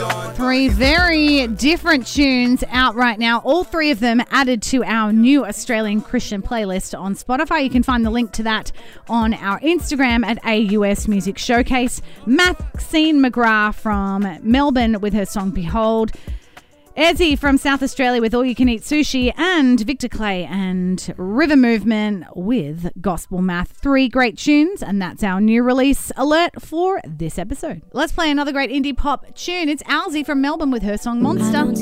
Three very different tunes out right now. All three of them added to our new Australian Christian playlist on Spotify. You can find the link to that on our Instagram at AUS Music Showcase. Maxine McGrath from Melbourne with her song Behold. Ezzy from South Australia with All You Can Eat Sushi, and Victor Clay and River Movement with Gospel Math. Three great tunes, and that's our new release alert for this episode. Let's play another great indie pop tune. It's Alzy from Melbourne with her song Monster.